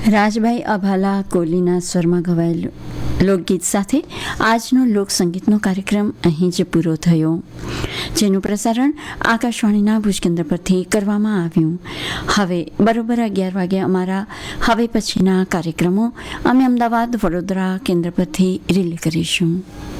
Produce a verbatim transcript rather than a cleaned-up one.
રાજભાઈ અભાલા કોહલીના સ્વરમાં ગવાયેલું લોકગીત સાથે આજનો લોકસંગીતનો કાર્યક્રમ અહીં જ પૂરો થયો, જેનું પ્રસારણ આકાશવાણીના ભુજ કેન્દ્ર પરથી કરવામાં આવ્યું. હવે બરોબર અગિયાર વાગે અમારા હવે પછીના કાર્યક્રમો અમે અમદાવાદ વડોદરા કેન્દ્ર પરથી રિલે કરીશું.